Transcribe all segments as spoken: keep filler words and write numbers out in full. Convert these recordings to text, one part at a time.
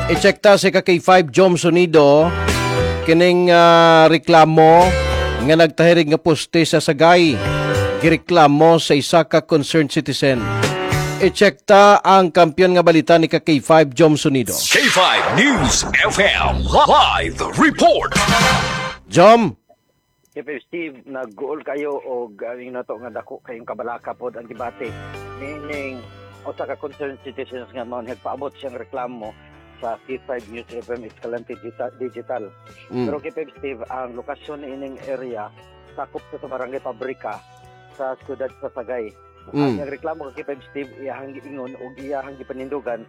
I-check ta si ka K five Jom Sonido kining uh, reklamo nga nagtahirig nga poste sa Sagay. Gireklamo sa isa ka concerned citizen. I-check ta ang kampiyon nga balita ni ka K five Jom Sonido. K five News F M Live Report. Jom. K five Steve, nag-goal kayo o galing na to nga dako kayong kabalaka pod ang debate. Meaning, o sa ka concerned citizens nga mo nagpaabot siyang reklamo sa K five News F M Escalante Digital. Mm. Pero K five Steve, ang lokasyon ining area sakop sa barangay Pabrika sa siyudad sa Sagay. Mm. Ang reklamo kay K five Steve iyahang giingon o iyahang gipanindugan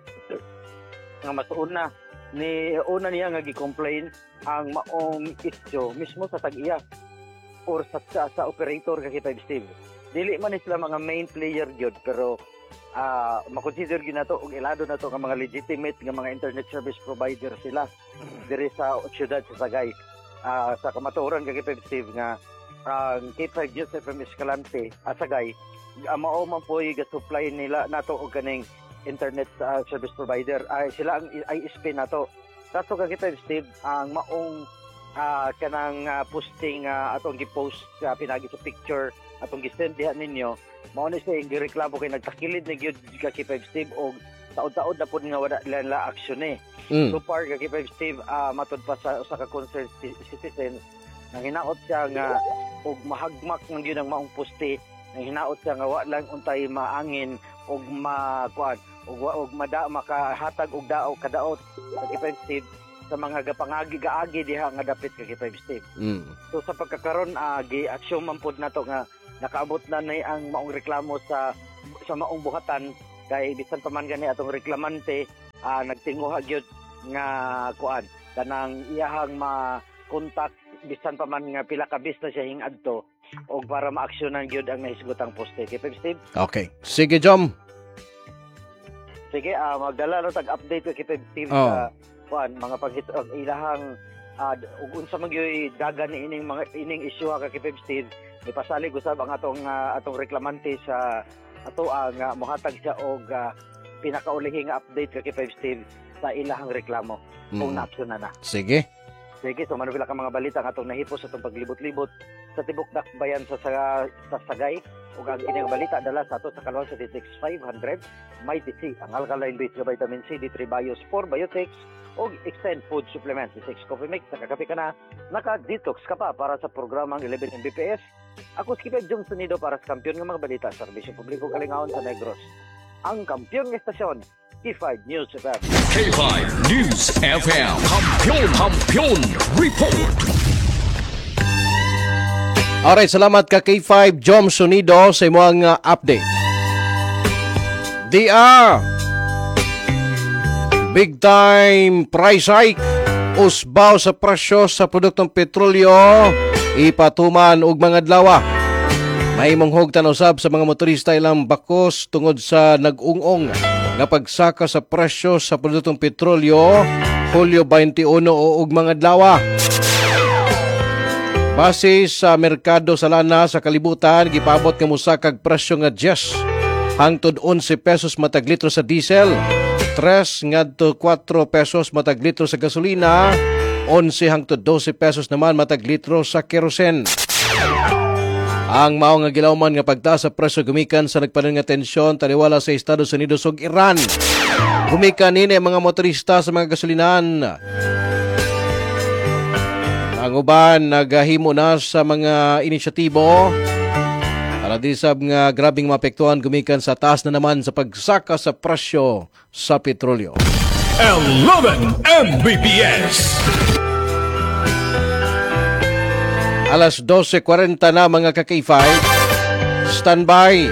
nga mas una ni una niya nga gi-complain ang maong isyo mismo sa tag-iya or sa, sa, sa operator kay K five Steve. Dili man sila mga main player gyud pero Uh, makonsider gyud nato og ilado nato nga mga legitimate nga mga internet service provider sila diri sa siyudad sa Sagay. Uh, sa kamatuoran kay K five Steve nga ang uh, K five News F M Escalante at Sagay uh, mao man po'y ga-supply nila nato og kaning internet uh, service provider ay uh, sila ang I S P nato. Kaso kay K five Steve ang maong uh, kanang uh, posting uh, atong gi-post uh, pinagi sa picture atong gi-send diha ninyo mao ni siya yung reklamo kay nagtakilid na gyud ka K five Steve og taod-taod na pud nga wala nila aksyon eh. Mm. So far ka K five Steve uh, matud pa sa usa ka concerned citizen nang hinaot siya nga og mahagmak ng gyud ang maong poste nang hinaot siya nga wa lang untay maangin og makuan og og mada makahatag og daog kadaot sa K five Steve sa mga gapangagi gaagi diha nga dapit ka K five Steve. Mm. So sa pagkakaron uh, gi aksyon man pud nato nga nakaabot na ni ang maong reklamo sa sa maong buhatan kay bisan pa man gani atong reklamante uh, nagtinguha gyud nga kuan kanang iyahang ma-contact bisan pa man nga pila ka bis na siya hingadto og para maaksyonan gyud ang nahisgotang poste. K five Steve. Okay. Sige Jom. Sige, uh, magdala na tag-update kay K five Steve oh. sa kuan mga paghitog ilahang uh, ug unsa man gyud dagan ni ining mga ining issue ka K five Steve. Ipasalig usab ang atong uh, atong reklamante sa ato ang uh, mohatag siya og uh, pinakaulihing update kay K five Steve sa ilahang reklamo mm. kung na-aksyon na na. Sige. Sige, so manubila ka mga balita nga atong nahipos sa atong paglibot-libot sa tibok dakbayan sa, sa, sa Sagay ug ang ining balita dala sa ato sa Kalawang seventy-six five hundred Mighty C, ang alkaline-based nga vitamin C, D three Bios, four Biotics og Extend Food Supplements, six Coffee Mix, nakakape ka na, naka-detox ka pa para sa programang eleven M B P S. Ako si K five Jom Sonido para sa kampiyon ng mga balita sa Serbisyo Publiko Kalingahon sa Negros. Ang kampiyon ng estasyon, K five News F M. K five News F M. Kampiyon, kampiyon, report. Alright, salamat ka K five Jom Sonido sa imong uh, update. D R Big time price hike. Usbaw sa presyo sa produktong petrolyo. Ipatuman og mga adlaw. May manghugtan usab sa mga motorista ilang bakos tungod sa nag-ungong nga pagsaka sa presyo sa produktong petrolyo Hulyo twenty-one o og mga adlaw. Base sa merkado sa lana sa kalibutan, gipabot nga musakag presyo nga diyes hangtod eleven pesos matag litro sa diesel, three ngadto four pesos matag litro sa gasolina, eleven hangtod twelve pesos naman matag litro sa kerosene. Ang mao nga gilawman nga pagtaas sa presyo gumikan sa nagpanon nga tensyon taliwala sa Estados Unidos ug Iran. Gumikan ini mga motorista sa mga gasolinahan. Ang uban naghahimo na sa mga inisyatibo para di sab nga grabing maapektuhan gumikan sa taas na naman sa pagsaka sa presyo sa petrolyo. eleven M B P S. Alas twelve forty na mga ka-K five. Standby.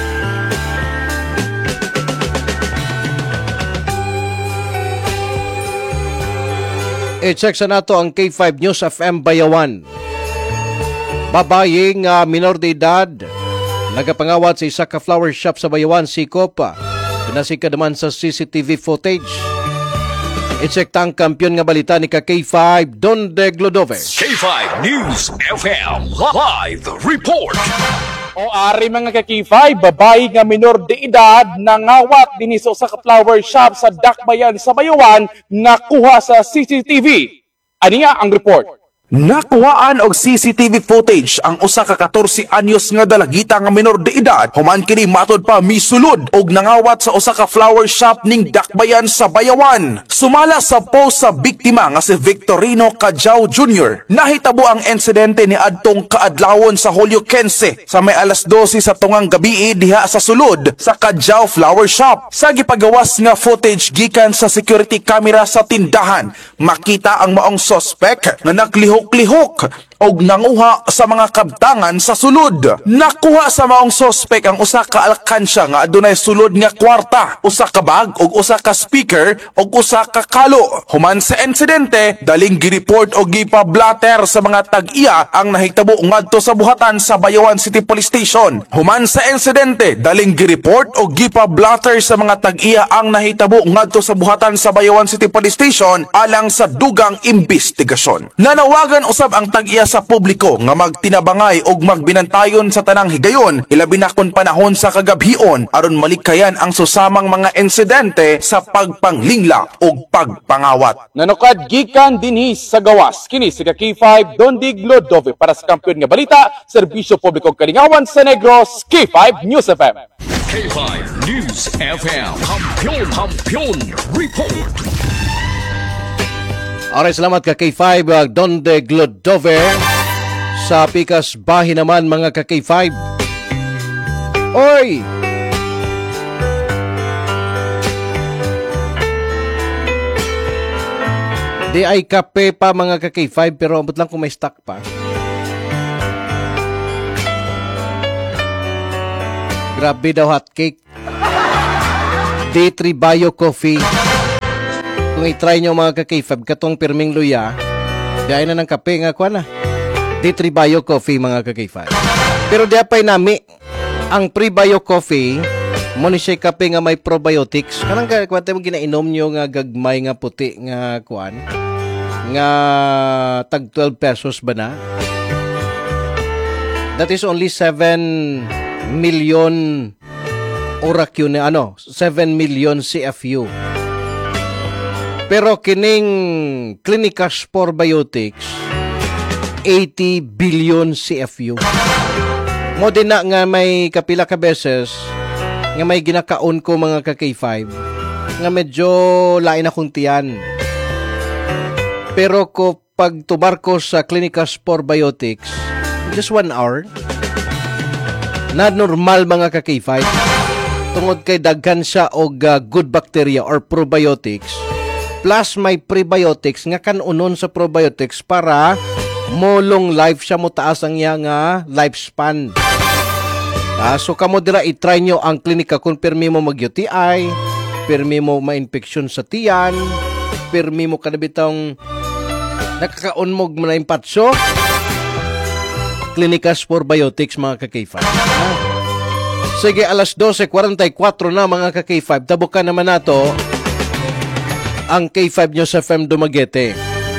I-check sa nato ang K five News F M Bayawan. Babayeng uh, minor de edad nagapangawat sa isa ka flower shop sa Bayawan, Sikop. Pinasika naman sa C C T V footage. I-check tang kampiyon nga balita ni ka K five Don de Glodove. K five News F M Live Report. O ari mga kakifay, babae nga minor de edad nangawat dinhi sa usa ka flower shop sa Dakbayan sa Bayawan nakuha sa C C T V. Ani nga ang report? Nakuhaan og C C T V footage ang usa ka fourteen anyos nga dalagita nga minor de edad human kini matod pa misulod og nangawat sa usa ka flower shop ning Dakbayan sa Bayawan. Sumala sa post sa biktima nga si Victorino Cajao Junior Nahitabo ang insidente ni adtong kaadlawon sa Hulyo fifteen sa may alas twelve sa tungang gabi diha sa sulod sa Cajao Flower Shop. Sa gipagawas nga footage gikan sa security camera sa tindahan, makita ang maong suspect nga naglihok lihok og nanguha sa mga kabtangan sa sulod. Nakuha sa maong sospek ang usa ka alkansya nga adunay sulod nga kwarta, usa ka bag og usa ka speaker og usa ka kalo. Human sa insidente, daling gireport og gipablatter sa mga tag-iya ang nahitabo ngadto sa buhatan sa Bayawan City Police Station. Human sa insidente, daling gireport og gipablatter sa mga tag-iya ang nahitabo ngadto sa buhatan sa Bayawan City Police Station alang sa dugang investigasyon. Nanawagan usab ang tag-iya sa publiko nga magtinabangay og magbinantayon sa tanang higayon, ilabi na kun panahon sa kagabhion aron malikayan ang susamang mga insidente sa pagpanglingla og pagpangawat. Nanukad gikan dinhi sa gawas kini si K five Dondig Lodove para sa Kampiyon nga Balita, Serbisyo Publikong Kalingawan sa Negros, K five News F M. K five News F M. Kampiyon, Kampiyon Report. Alright, salamat ka K five, uh, Donde Glodove. Sa Pikas Bahi naman mga ka K five. Oy! Di ay kape pa mga ka K five pero abot lang kung may stock pa. Grabe daw hot cake. D three Bio Coffee. Kung i-try nyo mga ka-K five, katong pirming luya, diay na ng kape nga kwa na. D three Bio Coffee mga ka-K five. Pero di apay nami, ang pre-bio coffee, mo ni siya kape nga may probiotics. Kanang kwate mo ginainom nyo nga gagmay nga puti nga kuan, nga tag twelve pesos ba na? That is only seven million orak yun na ano, seven million C F U. Pero kining Clinicas Probiotics, eighty billion C F U. Mo din na nga may kapila ka beses, nga may ginakaon ko mga ka K five, nga medyo lain akong tiyan. Pero ko pagtubar ko sa Clinicas Probiotics, just one hour, na normal mga ka K five. Tungod kay daghan siya og uh, good bacteria or probiotics. Plus may prebiotics nga kanunon sa probiotics para mo long life siya, mo taas ang iya nga lifespan. Ah, so kamo dira i-try nyo ang klinika kung permi mo mag-U T I, permi mo ma-infeksyon sa tiyan, permi mo kadabitang nakakaon mo na impatso. Clinicas Probiotics mga ka-K five. Ah. Sige, alas twelve forty-four na mga ka-K five. Tabukan naman nato ang K five News F M Dumaguete.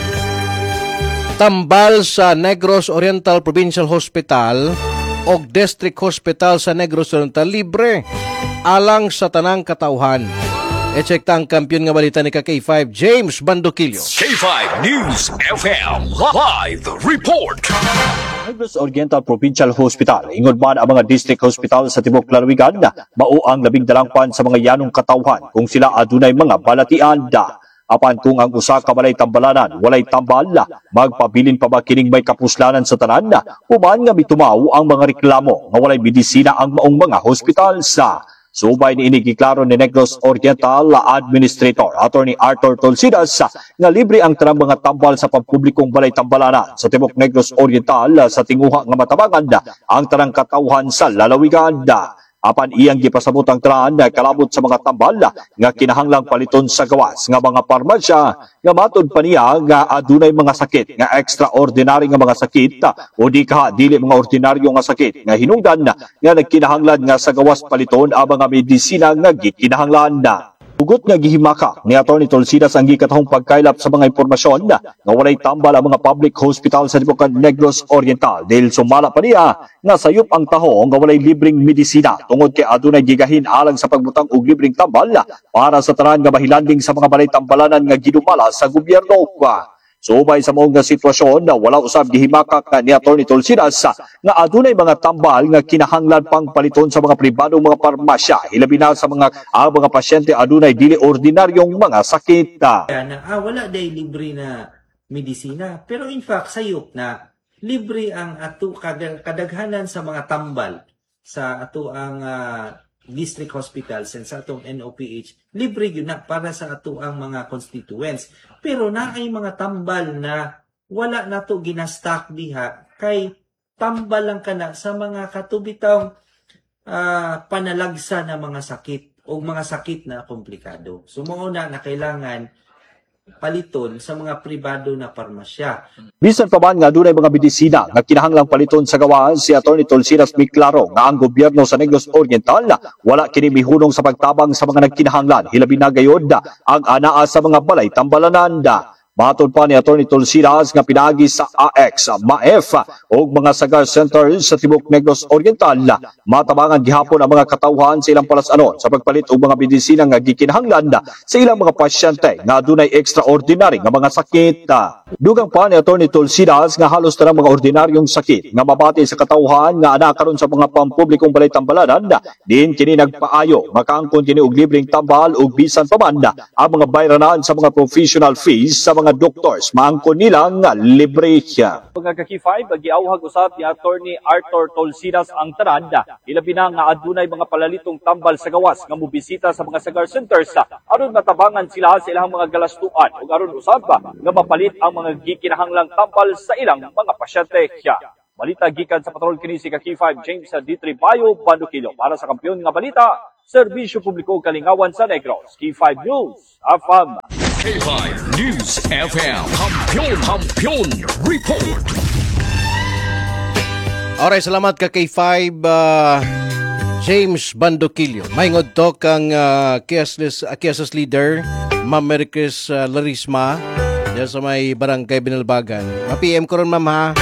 Tambal sa Negros Oriental Provincial Hospital o District Hospital sa Negros Oriental libre alang sa tanang katauhan. E-check ta ang kampiyon nga balita ni ka K five, James Bandoquillo. K five News F M Live Report. Negros Oriental Provincial Hospital, ingod man ang mga district hospital sa Tibok Lalawigan na mao ang labing dalangpan sa mga yanong katauhan kung sila adunay mga balatian da. Apan kung ang usa ka balay tambalanan walay tambal, magpabilin pa ba kining may kapuslanan sa tanan? Human nga mitumaw ang mga reklamo nga walay medisina ang maong mga hospital sa subay ni inigiklaro ni Negros Oriental Administrator Attorney Arthur Tolsidas nga libre ang tanang mga tambal sa pampublikong balay tambalanan sa Tibok Negros Oriental sa tinguha nga matabangan ang tanang katauhan sa lalawigan. Apan iyang gipasabot ang tanan na kalabot sa mga tambal nga kinahanglang paliton sa gawas nga mga parmasya nga matod pa niya nga adunay mga sakit nga extraordinary nga mga sakit o di ka dili mga ordinaryo nga sakit nga hinungdan nga nagkinahanglan nga sa gawas paliton ang mga medisina nga gikinahanglan na. Hugot nga gihimaka ni Atty. Tolsidas ang gikatahong pagkailap sa mga impormasyon nga walay tambal ang mga public hospital sa Tibuok Negros Oriental dahil sumala pa niya nga sayop ang taho nga walay libreng medisina tungod kay adunay gigahin alang sa pagbutang og libreng tambal para sa tanan nga mahilanding sa mga balay tambalanan nga ginumala sa gobyerno. Subay sa maong nga sitwasyon na wala usab gihimakak na ni Atty. Tolsidas nga adunay mga tambal nga kinahanglan pang paliton sa mga pribadong mga parmasya hilabi na sa mga ang mga pasyente adunay dili ordinaryong mga sakit. Na ah, wala day libre na medisina, pero in fact sayop na libre ang ato kadag kadaghanan sa mga tambal sa ato ang uh, district hospitals and sa atong N O P H, libre yun na para sa ato ang mga constituents. Pero na ay mga tambal na wala na to ginastock diha, kay tambal lang ka na sa mga katubitang uh, panalagsa na mga sakit o mga sakit na komplikado. So mauna na kailangan paliton sa mga pribado na parmasya. Bisan pa man nga dunay mga medisina nga kinahanglang paliton sa gawaan, si Atty. Tolsidas miklaro nga ang gobyerno sa Negros Oriental wala kini mihunong sa pagtabang sa mga nagkinahanglan hilabi na gayod ang anaa sa mga balay tambalanan. Matod pa ni Atty. Tolsidas nga pinagi sa A X, M A F o mga sagar centers sa Tibuok Negros Oriental, matabangan gihapon ang mga katawhan sa ilang palasanon sa pagpalit og mga medisina nga gikinahanglan sa ilang mga pasyente nga adunay extraordinary nga mga sakit. Dugang pa ni Atty. Tolsidas nga halos tanang mga ordinaryong sakit nga mabati sa katawhan nga ana karon sa mga pampublikong balay tambalanan, din kini nagpaayo makaangkon kini og libreng tambal ug bisan pa man ang mga bayranan sa mga professional fees sa mga doctors maangkon nila nga libre siya. Mga ka-Key five, giawhag usab ni Atty. Arthur Tolsidas ang tanan, ilabi na nga adunay mga palalitong tambal sa gawas nga mobisita sa mga sagar centers aron matabangan sila sa ilang mga galastuan ug aron usab nga mapalit ang mga gikinahanglang tambal sa ilang mga pasyente. Balita gikan sa patrol kini si ka-Key five James D. Tribayo Bandukilo para sa Kampiyon nga Balita, Serbisyo Publiko Kalingawan sa Negros. Key five News, F M. K five News F M. Kampiyon, Kampiyon Report. Alright, salamat ka K five uh, James Bandukilio. Maingod to kang uh, Kiasless, uh, Kiasless leader, Ma'am Mericris uh, Larisma, diyan sa may barangay Binalbagan. Ma-P M ko ron, ma'am, ha?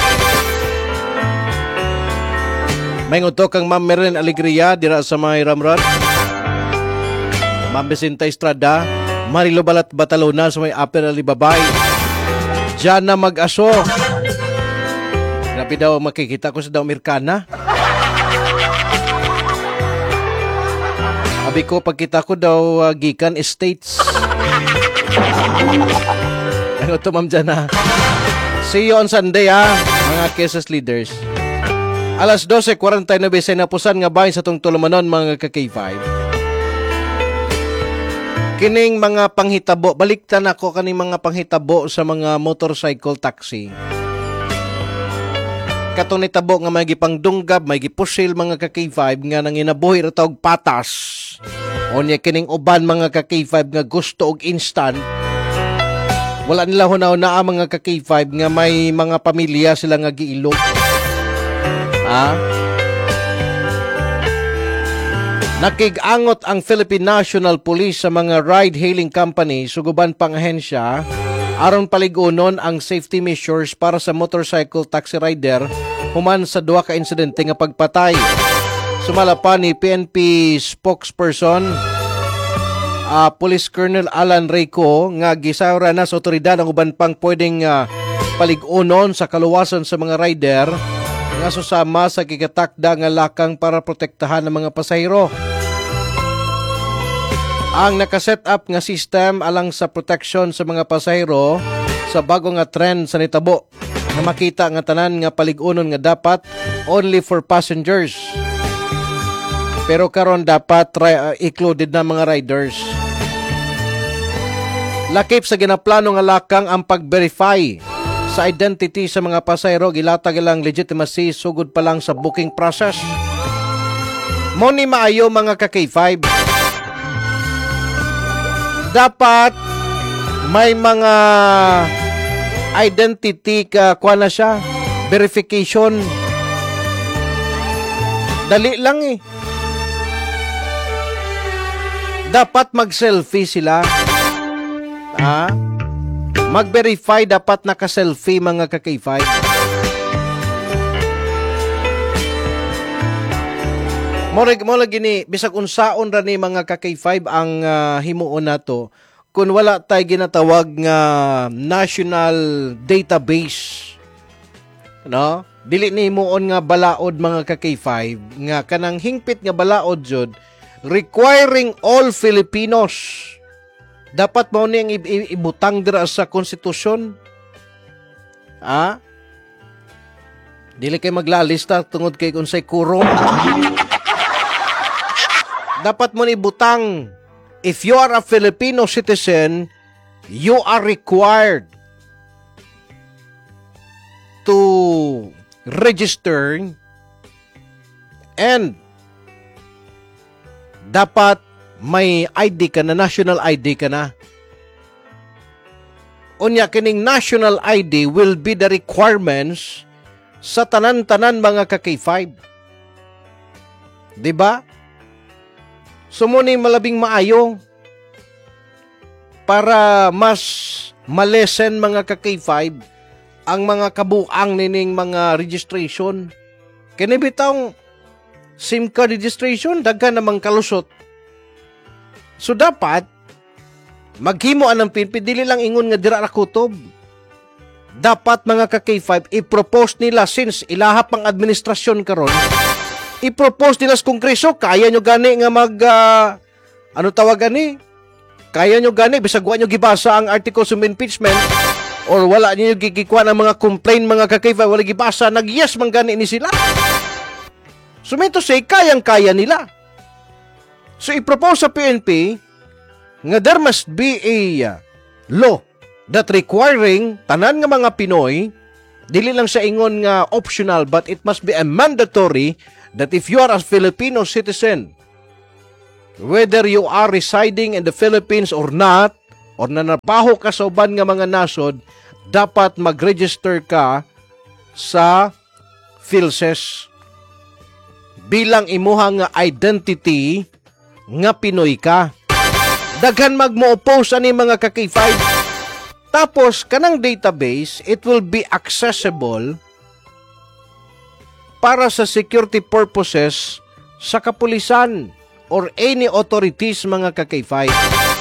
Maingod to kang Ma'am Meren Alegria, dira sa may Ramrod. Ma'am Besinta Estrada, Marilo Balat Batalona sa may Upper Alibabay. Diyan na mag-aso. Grabe daw makikita ko sa daw Amerikana. Abi ko pagkita ko daw uh, Gikan Estates. Ano to, ma'am, dyan na. See you on Sunday, ha, mga Quezas leaders. Alas dose forty-nine na pusan nga bahin sa tong tulumanon, mga ka-K five. Kining mga panghitabo, baliktan ako kaning mga panghitabo sa mga motorcycle taxi. Katong nitabo nga may gipangdunggab, may gipusil, mga ka-K five, nga nanginabuhi ra tawag patas. O niya kining uban, mga ka-K five, nga gusto og instant. Wala nila hunaw-na mga ka-K five nga may mga pamilya sila nga giilog. Ha? Nakig-angot ang Philippine National Police sa mga ride-hailing company suguban pang ahensya aron paligunon ang safety measures para sa motorcycle taxi rider human sa duha ka insidente nga pagpatay. Sumala pa ni P N P spokesperson uh, Police Colonel Alan Reyco nga gisawra na sa otoridad ang uban pang pwedeng uh, paligunon sa kaluwasan sa mga rider nga susama sa kikatakda nga lakang para protektahan ang mga pasahero. Ang nakaset up nga system alang sa protection sa mga pasahero sa bago nga trend sa nitabo na makita nga tanan nga paligunon nga dapat only for passengers. Pero karon dapat uh, included na mga riders. Lakip sa ginaplano nga lakang ang pag-verify sa identity sa mga pasahero, gilatag ilang legitimacy sugod pa lang sa booking process. Mo ni maayo, mga ka-K five. Dapat may mga identity ka kuha na siya, verification. Dali lang eh. dapat mag-selfie sila. Ha? Mag-verify, dapat naka-selfie mga ka-K five. Morag mo lagi ni bisag unsaon ra ni mga ka-K five ang uh, himuon nato kung wala tay ginatawag nga national database. No? Dili ni himuon nga balaod mga ka-K five nga kanang hingpit nga balaod jud requiring all Filipinos. Dapat mao ni ang ibutang dira sa konstitusyon. Ah? Dili kay maglalista tungod kay unsay kurom. Dapat mo ni butang, if you are a Filipino citizen, you are required to register and dapat may I D ka na, national I D ka na. Unya kining national I D will be the requirements sa tanan-tanan mga ka-K five. Diba? Sumuni malabing maayo para mas malesen mga ka-K five ang mga kabuang nining mga registration. Kini bitong SIM card registration daghan namang kalusot. So dapat maghimo anang pinpid dili lang ingon nga dira ra kutob. Dapat mga ka-K five i-propose nila since ilahap ang administrasyon karon. I-propose nila sa Kongreso, kaya nyo gani nga mag, uh, ano tawag gani? Kaya nyo gani, bisag wa nyo gibasa ang articles of impeachment, or wala nyo gigikuha ng mga complaint, mga ka-K five, wala gibasa, nag-yes man gani ni sila. So, mean to say, kayang-kaya nila. So, i-propose sa P N P, nga there must be a uh, law that requiring tanan nga mga Pinoy, dili lang sa ingon nga optional, but it must be a mandatory that if you are a Filipino citizen, whether you are residing in the Philippines or not, or nanapaho ka sa uban nga mga nasod, dapat mag-register ka sa PhilSys bilang imuha nga identity nga Pinoy ka. Daghan magmo-oppose ani mga ka-K five. Tapos, kanang database, it will be accessible para sa security purposes sa kapulisan or any authorities mga ka-K five.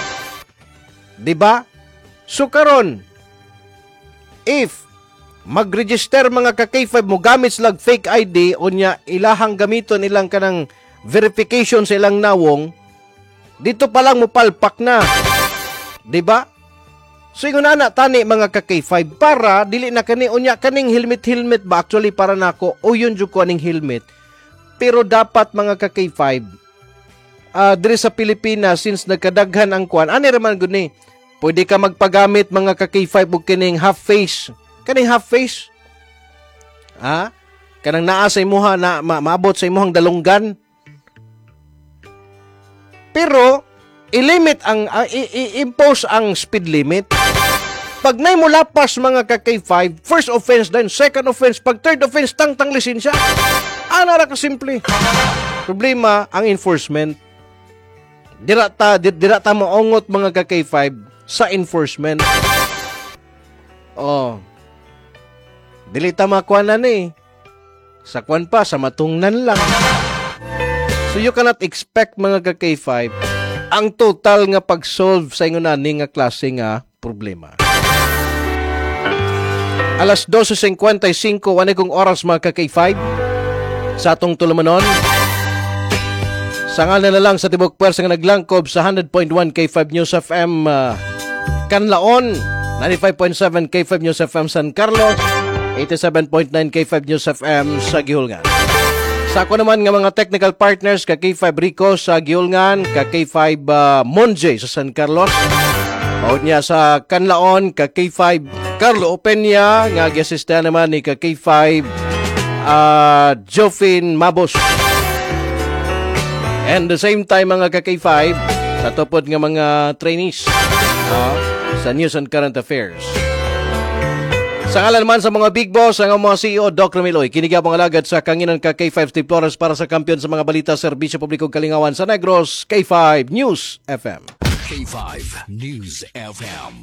Diba? So karon, if mag-register mga ka-K five mo gamit silang fake I D o niya ilahang gamiton ilang kanang verification sa ilang nawong, dito pa lang mo palpak na. Diba? So yung na tani mga ka-K five para dili na kani unya kaning helmet-helmet ba actually para nako o yun jud ko aning helmet. Pero dapat mga ka-K five uh, diri sa Pilipinas since nagkadaghan ang kwan ani raman gud ni pwede ka magpagamit mga ka-K five og kining half face. Kaning half face. Ha? Kanang naa sa imuha na ma- maabot sa imuhang dalunggan. Pero i-limit ang uh, i-impose ang speed limit. Pag nay mo lapas mga ka-K five, first offense, then second offense, pag third offense, tang-tang lisensya. Ano ra ka simple. Problema ang enforcement. Dira ta dira ta maongot mga ka-K five sa enforcement. Oh. Dili ta makuanan eh. Sa kwan pa sa matungnan lang. So you cannot expect mga ka-K five ang total nga pag-solve sa ingon ani nga klase nga problema. Alas twelve fifty-five, wala kong oras mga ka-K five sa atong tulumanon. Sangal na lang sa tibok pwersa nga naglangkob sa one hundred point one K five News F M uh, Canlaon, ninety-five point seven K five News F M San Carlos, eighty-seven point nine K five News F M sa Gihulngan. Sa ako naman nga mga technical partners, ka K five Rico sa Gihulngan, ka K five uh, Monje sa San Carlos, o niya sa Canlaon, ka K five Carlo Openya, nga giasista naman ni ka K five uh, Jofin Mabos. And the same time mga ka K five, sa tupod nga mga trainees uh, sa News and Current Affairs. Sa ngalan naman sa mga big boss, ang mga C E O Doc Ramiloy, kinigya mga alagad sa kanginan ka K five Steve Flores para sa kampiyon sa mga balita, serbisyo publikong kalingawan sa Negros, K five News F M. K five News F M.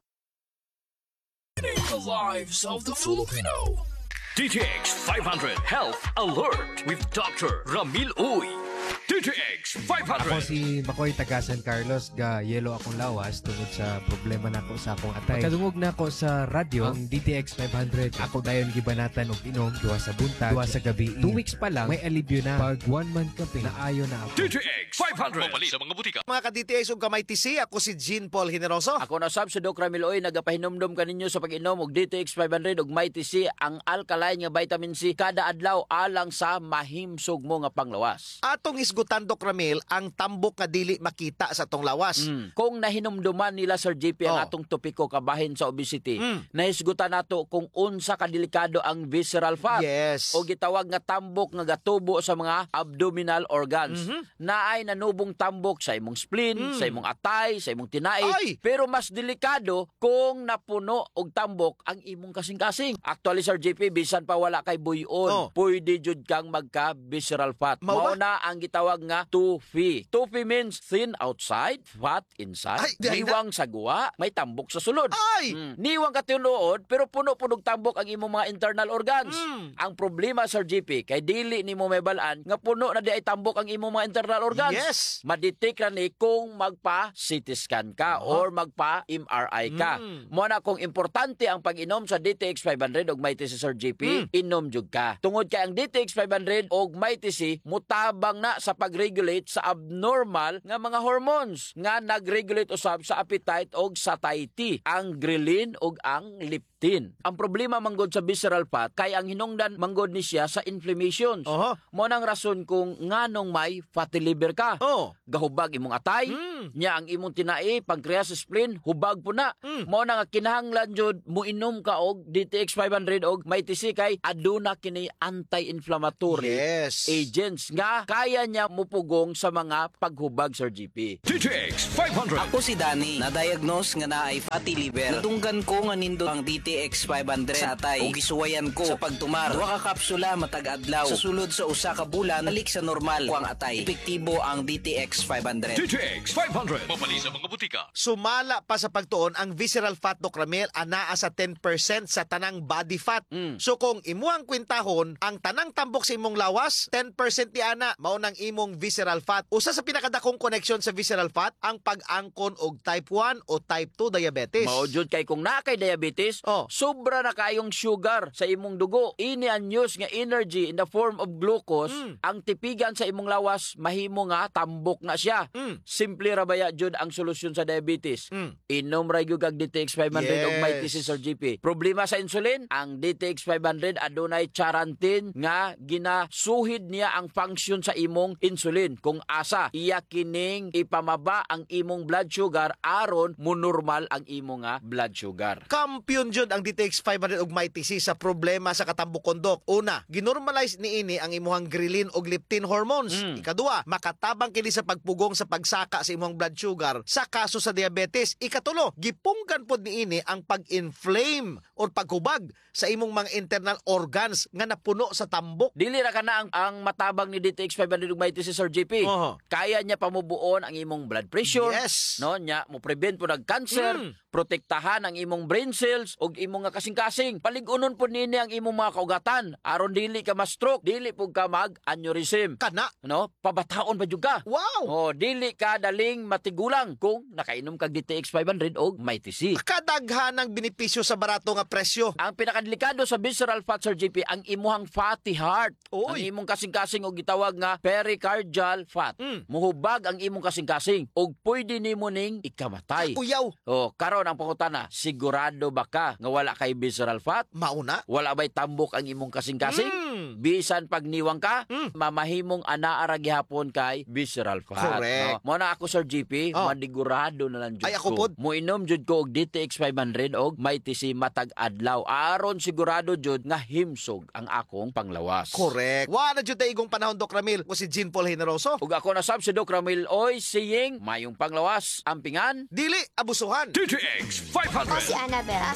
The lives of the Filipino. D T X five hundred Health Alert with Doctor Ramil Uy. D T X five hundred. Ako si Makoy taga San Carlos, ga yelo akong lawas tungod sa problema nako sa akong atay. Pagkadungog nako sa radyo, ang D T X five hundred, ako dayon gibanatan og inom duwa sa buntag, duwa sa gabi. Two weeks pa lang, may alibyo na. Pag one month camping, naayo na ako. D T X five hundred. Mabali sa mga butika. Mga ka-D T X ug kamay T C, ako si Jean Paul Generoso. Ako na sab si Doc Ramil Oy, nagapahinomdom kaninyo sa pag-inom og D T X five hundred ug may T C, ang alkaline nga vitamin C kada adlaw alang sa mahimsog mo nga panglawas. Atong isgutan, Doc Ramil, ang tambok nga dili makita sa tong lawas. Mm. Kung nahinumduman nila Sir J P ang Oh. atong topiko kabahin sa obesity, Mm. nahisgutan nato kung unsa kadelikado ang visceral fat. Yes. O gitawag nga tambok nga gatubo sa mga abdominal organs. Mhm. Naay nanubong tambok sa imong spleen, Mm. sa imong atay, sa imong tinai. Ay! Pero mas delikado kung napuno og tambok ang imong kasing-kasing. Actually Sir J P, bisan pa wala kay buyon, Oh. pwede jud kang magka visceral fat. Mao ba? Mao na ang gitawag nga tofu. Tofu means thin outside, fat inside. Ay, di ay na- Niwang sa guwa, may tambok sa sulod. Ay! Mm. Niwang ka tinuod, pero puno-punog tambok ang imong mga internal organs. Mm. Ang problema Sir G P, kay dili nimo may balaan nga puno na di ay tambok ang imong mga internal organs. Yes. Madetect ra ni kung magpa-C T scan ka Uh-huh. or magpa-M R I ka. Mm. Mo na kung importante ang pag-inom sa D T X five hundred og may T C Sir G P, Mm. inom jud ka. Tungod kay ang D T X five hundred og may T C mutabang na sa pag-regulate sa abnormal nga mga hormones nga nag-regulate usab sa appetite og satiety, ang ghrelin og ang leptin. Ang problema manggod sa visceral fat kay ang hinungdan manggod ni siya sa inflammations. Oho. Mo nang rason kung nganong may fatty liver ka. Oh. Gahubag imong atay, Mm. nya ang imong tinai, pancreas, spleen, hubag po na. Mm. Mo na nga kinahanglan jud muinom ka og D T X five hundred og may T C kay aduna kini anti-inflammatory Yes. agents nga kaya niya mupugong sa mga paghubag Sir G P. D T X five hundred. Ako si Danny, na-diagnose nga na ay fatty liver. Natunggan ko nga nindo ang D T X five hundred sa atay ug gisuwayan ko sa pagtumar. Duha ka kapsula matag adlaw. Sa sulod sa usa ka bulan, balik sa normal ko ang atay. Epektibo ang D T X five hundred. D T X five hundred. Mabali sa mga butika. Sumala pa sa pagtuon ang visceral fat, Doc Ramil, anaa sa ten percent sa tanang body fat. Mm. So kung imuang kwintahon, ang tanang tambok sa imong lawas, ten percent di ana mao nang imong visceral fat. Usa sa pinakadakong connection sa visceral fat ang pag-angkon og type one o type two diabetes. Mao jud kay kung naa kay diabetes, Oh. sobra na kayong sugar sa imong dugo. Ini ang news nga energy in the form of glucose, Mm. ang tipigan sa imong lawas mahimo nga tambok na siya. Mm. Simple ra baya jud ang solusyon sa diabetes. Mm. Inom ra gyud kag D T X five hundred og may T C Yes. Sir G P. Problema sa insulin, ang D T X five hundred adunay charantin nga ginasuhid niya ang function sa imong insulin. Kung asa iya kining ipamaba ang imong blood sugar aron mo normal ang imong nga blood sugar. Kampiyon jud ang D T X five hundred og may T C sa problema sa katambukon, Dok. Una, ginormalize niini ang imuhang ghrelin og leptin hormones. Mm. Ikaduha, makatabang kini sa pagpugong sa pagsaka sa imong blood sugar sa kaso sa diabetes. Ikatulo, gipunggan pod niini ang pag-inflame o paghubag sa imong mga internal organs nga napuno sa tambok. Dili ra kana ang, ang matabang ni D T X five hundred ug may T C Sir G P. Oho. Kaya niya pamubuon ang imong blood pressure. Yes. No, nya mo prevent po ng cancer, Mm. protektahan ang imong brain cells ug imong nga kasing-kasing. Paligunon po nini ang imong mga kaugatan aron dili ka ma-stroke, dili pug ka mag-aneurysm. Kana. No, pabataon ba jud ka? Wow. Oh, dili ka daling matigulang kung nakainom kag D T X five hundred og may T C. Kadaghan ang benepisyo sa barato nga presyo. Ang pinakadelikado sa visceral fat Sir G P ang imuhang fatty heart. Oy. Ang imong kasing-kasing og gitawag nga pericardial fat. Mm. Muhubag ang imong kasing-kasing og pwede nimo ning ikamatay. Uyaw. Oh, karon ang pangutana, sigurado ba ka nga wala kay visceral fat? Mauna. Wala ba'y tambok ang imong kasing-kasing? Mm. Bisan pag niwang ka, Mm. mamahimong anaa ra gihapon kay visceral fat. Correct. No? Mo na ako Sir G P, Oh. manigurado na lang jud Ay, ako ko. pod. Muinom jud ko og D T X five hundred og may T C matag adlaw. Aron sigurado jud nga himsog ang akong panglawas. Correct. Wa na jud igong panahon, Doc Ramil, ko si Jean Paul Generoso. Ug ako na sab si Doc Ramil Oy siying mayong panglawas, ampingan, Dili abusuhan. D T X five Ako hundred. si Annabel. Taas kayo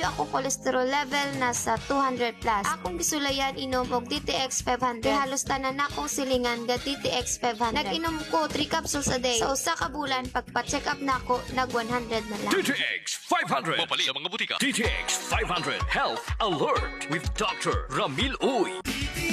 akong cholesterol level nasa two hundred plus. Akong gisulayan inom og D T X five hundred. Kay halos tanan akong silingan ga D T X five hundred. Nag-inom ko three capsules a day. Sa usa ka bulan pagpa-check up nako nag one hundred na lang. D T X five hundred. Mapali sa mga butika. D T X five hundred Health Alert with Doctor Ramil Uy.